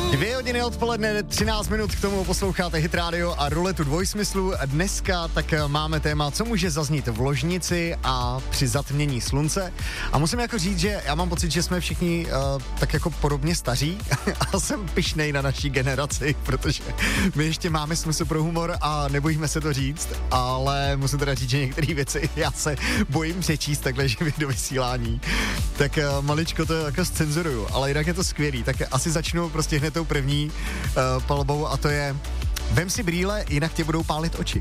2 hodiny odpoledne, 13 minut k tomu posloucháte Hit Radio a ruletu dvojsmyslu. Dneska tak máme téma, co může zaznít v ložnici a při zatmění slunce. A musím jako říct, že já mám pocit, že jsme všichni tak jako podobně staří a jsem pyšnej na naší generaci, protože my ještě máme smysl pro humor a nebojíme se to říct, ale musím teda říct, že některé věci já se bojím přečíst takhle živě do vysílání. Tak maličko to jako scenzuruju, ale jinak je to skvělý, tak asi začnu prostě hned tou první palbou a to je: vem si brýle, jinak tě budou pálit oči.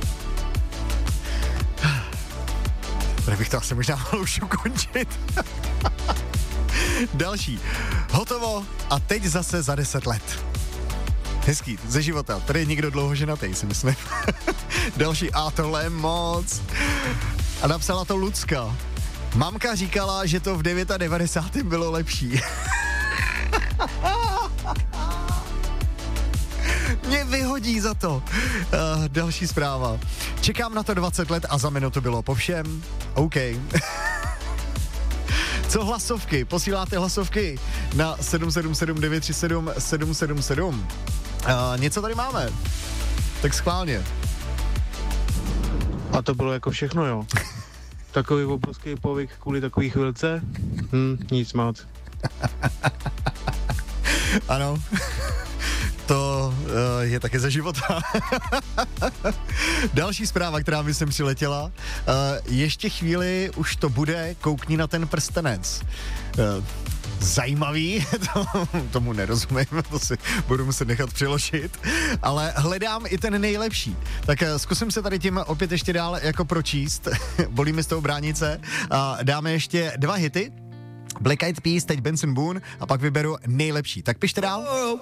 Tady bych to asi možná mohl už ukončit. Další. Hotovo a teď zase za 10 let. Hezký, ze života. Tady je někdo dlouho ženatý, si myslím. Další. A tohle je moc. A napsala to Lucka. Mamka říkala, že to v 99. bylo lepší. Mě vyhodí za to. Další zpráva. Čekám na to 20 let a za minutu bylo po všem. OK. Co hlasovky? Posíláte hlasovky na 777 937 777. Něco tady máme. Tak schválně. A to bylo jako všechno, jo. Takový obrovský povyk kvůli takový chvilce? Nic moc. Ano. To je také ze života. Další zpráva, která mi sem přiletěla. Ještě chvíli už to bude, koukni na ten prstenec. Zajímavý, tomu nerozumím, to si budu muset nechat přiložit, ale hledám i ten nejlepší. Tak zkusím se tady tím opět ještě dál jako pročíst, bolí mi z toho bránice, a dáme ještě 2 hity. Black Eyed Peas, teď Benson Boone a pak vyberu nejlepší. Tak pište dál.